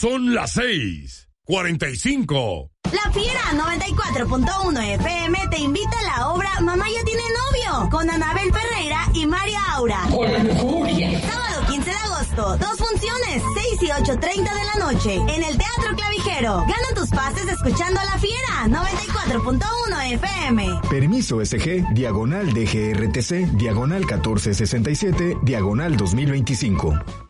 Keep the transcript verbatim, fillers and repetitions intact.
Son las seis, cuarenta y cinco. La Fiera noventa y cuatro punto uno F M te invita a la obra Mamá ya tiene novio, con Anabel Ferreira y María Aura. Sábado quince de agosto, dos funciones, seis y ocho treinta de la noche, en el Teatro Clavijero. Gana tus pases escuchando a La Fiera noventa y cuatro punto uno F M. Permiso S G, diagonal D G R T C, diagonal catorce sesenta y siete, diagonal dos mil veinticinco.